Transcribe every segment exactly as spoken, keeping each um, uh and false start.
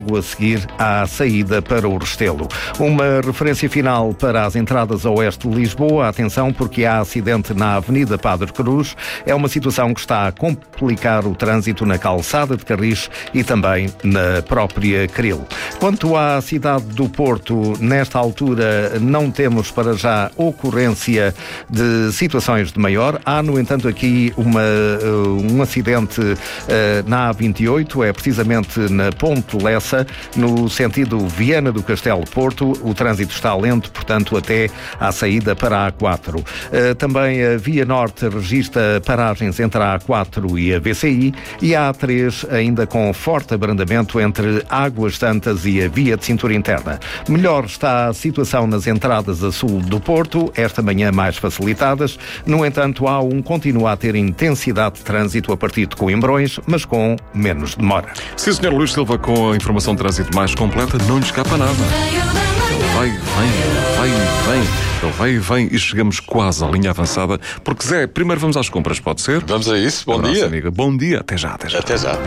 a seguir à saída para o Restelo. Uma referência final para as entradas a oeste de Lisboa. Atenção, porque há acidente na Avenida Padre Cruz. É uma situação que está a complicar o trânsito na calçada de Carris e também na própria Cril. Quanto à cidade do Porto, nesta altura não temos para já ocorrência de situações de maior. Há, no entanto, aqui uma, um acidente uh, na A vinte e oito, é precisamente na Ponte Lessa, no sentido Viana do Castelo Porto. O trânsito está lento, portanto, até à saída para a A quatro. Uh, também a Via Norte registra paragens entre a A quatro e a V C I, e a A três ainda com forte abrandamento entre Águas Santas e a via de cintura interna. Melhor está a situação nas entradas a sul do Porto, esta manhã mais facilitadas. No entanto, há um continua a ter intensidade de trânsito a partir de Coimbrões, mas com menos demora. Sim, senhor Luís Silva, com a informação de trânsito mais completa, não lhe escapa nada. Ele vai, vem, vai, vem. Ele vai e vem e chegamos quase à linha avançada. Porque, Zé, primeiro vamos às compras, pode ser? Vamos a isso, bom dia. Amiga. Bom dia, até já, até já. Até já.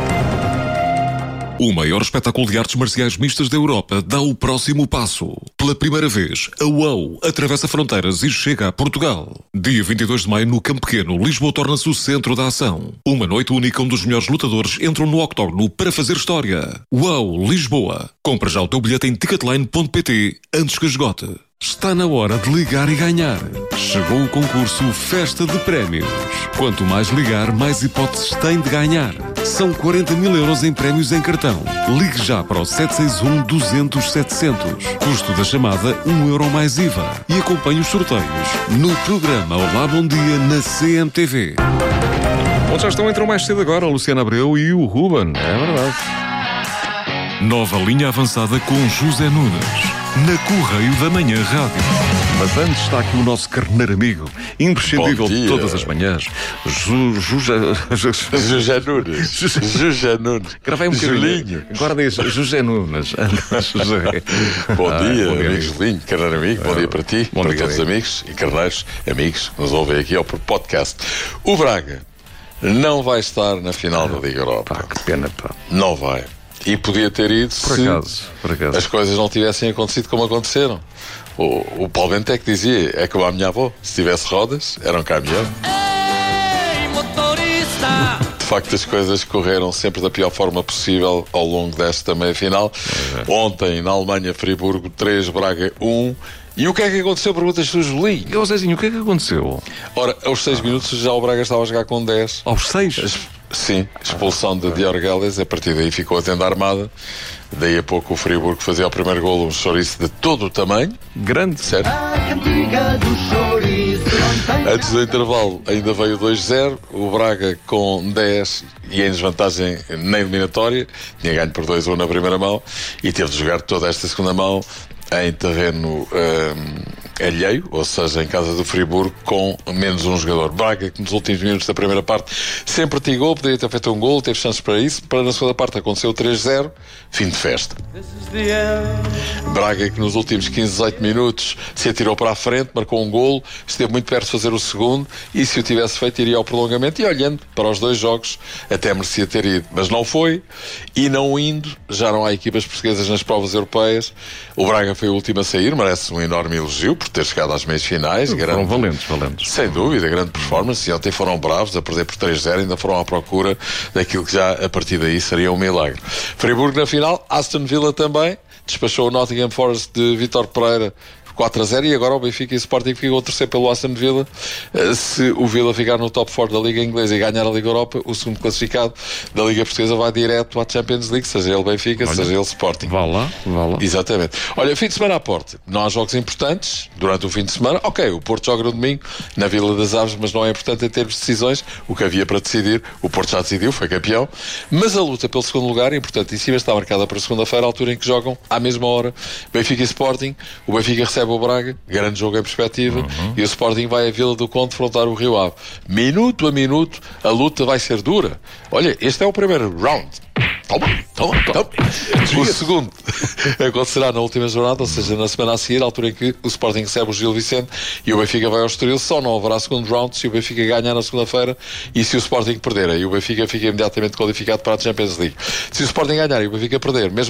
O maior espetáculo de artes marciais mistas da Europa dá o próximo passo. Pela primeira vez, a UOU atravessa fronteiras e chega a Portugal. Dia vinte e dois de maio, no Campo Pequeno, Lisboa torna-se o centro da ação. Uma noite única onde os melhores lutadores entram no octógono para fazer história. UOU Lisboa. Compra já o teu bilhete em ticketline ponto pt antes que esgote. Está na hora de ligar e ganhar. Chegou o concurso Festa de Prémios. Quanto mais ligar, mais hipóteses tem de ganhar. São quarenta mil euros em prémios em cartão. Ligue já para o sete seis um, duzentos, setecentos. Custo da chamada um euro mais I V A. E acompanhe os sorteios no programa Olá Bom Dia na C M T V. Bom, já estão, entram mais cedo agora, a Luciana Abreu e o Ruben. É verdade. Nova linha avançada com José Nunes. Na Correio da Manhã Rádio. Mas antes está aqui o nosso carneiro amigo, imprescindível de todas as manhãs, Ju, José José Nunes. José Nunes. Gravei um bocadinho. Julinho. Agora diz José Nunes. José. Bom Ah, dia, bom dia, amigo Julinho, carneiro amigo. Bom dia para ti, Bom para dia, todos os amigo. amigos e carneiros, amigos que nos ouvem aqui ao podcast. O Braga não vai estar na final da Liga Europa. Pá, que pena, pá. Não vai. E podia ter ido Por se acaso, por acaso. as coisas não tivessem acontecido como aconteceram. O, o Paulo Bento é que dizia, é como a minha avó, se tivesse rodas, era um caminhão. Ei, motorista! De facto, as coisas correram sempre da pior forma possível ao longo desta meia-final. É. Ontem, na Alemanha, Friburgo três, Braga um. E o que é que aconteceu? Perguntas tu, Julinho. E, ô Zezinho, o que é que aconteceu? Ora, aos seis minutos já o Braga estava a jogar com dez. Aos seis? Es- Sim, expulsão de Diorgeles, a partir daí ficou a tenda armada. Daí a pouco o Friburgo fazia o primeiro golo, um chouriço de todo o tamanho. Grande. Certo? Antes do intervalo ainda veio dois zero, o Braga com dez e em desvantagem na eliminatória, tinha ganho por dois a um na primeira mão e teve de jogar toda esta segunda mão em terreno hum, alheio, ou seja, em casa do Friburgo, com menos um jogador. Braga, que nos últimos minutos da primeira parte sempre tigou, poderia ter feito um gol, teve chances para isso, para na segunda parte aconteceu três zero, fim de festa. Braga, que nos últimos quinze, dezoito minutos se atirou para a frente, marcou um golo, esteve muito perto de fazer o segundo, e se o tivesse feito iria ao prolongamento, e olhando para os dois jogos até merecia ter ido, mas não foi, e não indo, já não há equipas portuguesas nas provas europeias. O Braga foi o último a sair, merece um enorme elogio por ter chegado às meias finais. Foram grande, valentes, valentes. sem dúvida, grande performance, e ontem foram bravos a perder por três zero, ainda foram à procura daquilo que já a partir daí seria um milagre. Friburgo na final, Aston Villa também, despachou o Nottingham Forest de Vítor Pereira quatro a zero, e agora o Benfica e o Sporting ficam a torcer pelo Aston Villa. Se o Villa ficar no top quatro da Liga Inglesa e ganhar a Liga Europa, o segundo classificado da Liga Portuguesa vai direto à Champions League, seja ele Benfica, Olha, seja ele Sporting. Vá lá, vá lá. Exatamente. Olha, fim de semana à porta. Não há jogos importantes durante o fim de semana. Ok, o Porto joga no domingo na Vila das Aves, mas não é importante em termos de decisões. O que havia para decidir, o Porto já decidiu, foi campeão. Mas a luta pelo segundo lugar é importantíssima, está marcada para segunda-feira, a altura em que jogam à mesma hora Benfica e Sporting. O Benfica recebe o Braga, grande jogo em perspectiva, uhum. E o Sporting vai à Vila do Conde defrontar o Rio Ave. Minuto a minuto, a luta vai ser dura. Olha, este é o primeiro round. Toma, toma, toma. O segundo acontecerá na última jornada, ou seja, na semana a seguir, a altura em que o Sporting recebe o Gil Vicente e o Benfica vai ao Estoril. Só não haverá segundo round se o Benfica ganhar na segunda-feira e se o Sporting perder. Aí o Benfica fica imediatamente qualificado para a Champions League. Se o Sporting ganhar e o Benfica perder, mesmo